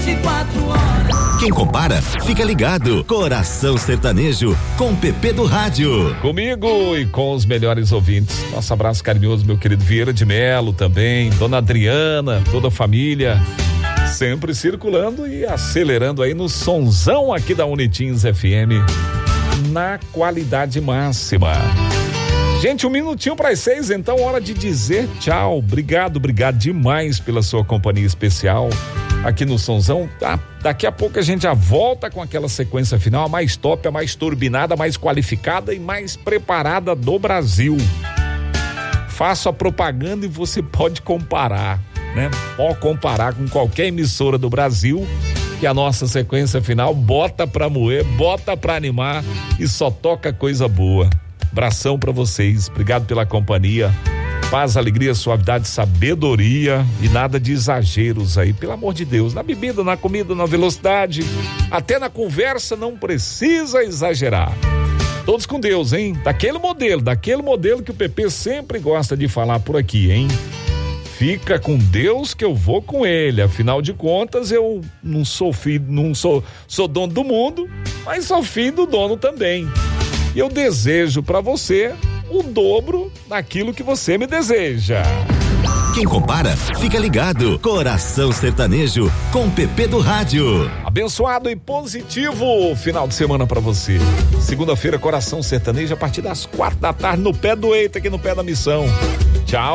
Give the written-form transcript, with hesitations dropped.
24 horas. Quem compara, fica ligado. Coração Sertanejo, com Pepe do Rádio. Comigo e com os melhores ouvintes. Nosso abraço carinhoso, meu querido Vieira de Melo também, dona Adriana, toda a família, sempre circulando e acelerando aí no sonzão aqui da Unitins FM, na qualidade máxima. Gente, 5:01 então, hora de dizer tchau. Obrigado demais pela sua companhia especial aqui no Sonzão. Daqui a pouco a gente já volta com aquela sequência final, a mais top, a mais turbinada, a mais qualificada e mais preparada do Brasil. Faço a propaganda e você pode comparar, né? Pode comparar com qualquer emissora do Brasil, e a nossa sequência final bota pra moer, bota pra animar e só toca coisa boa. Abração pra vocês, obrigado pela companhia. Paz, alegria, suavidade, sabedoria e nada de exageros aí, pelo amor de Deus. Na bebida, na comida, na velocidade, até na conversa não precisa exagerar. Todos com Deus, hein? Daquele modelo que o PP sempre gosta de falar por aqui, hein? Fica com Deus que eu vou com ele. Afinal de contas, eu não sou filho, sou dono do mundo, mas sou filho do dono também. E eu desejo pra você o dobro daquilo que você me deseja. Quem compara, fica ligado. Coração Sertanejo, com Pepe do Rádio. Abençoado e positivo final de semana pra você. Segunda-feira, Coração Sertanejo, a partir das 4 da tarde, no pé do Eita, aqui no pé da missão.